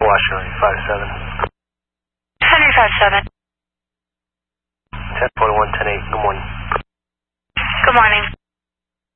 Washington, 57. Henry 57. 1041, 108, good morning. Good morning.